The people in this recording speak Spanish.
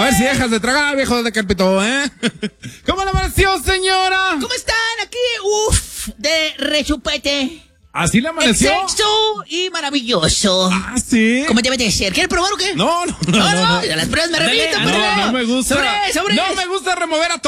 ver si dejas de tragar, viejo de carpito, ¿eh? ¿Cómo le amaneció, señora? ¿Cómo están? Aquí, de rechupete. ¿Así le amaneció? Sexo y maravilloso. Ah, sí. ¿Cómo debe de ser? ¿Quieres probar o qué? No. No. Las pruebas me revientan. No me gusta. Sobre. No me gusta remover a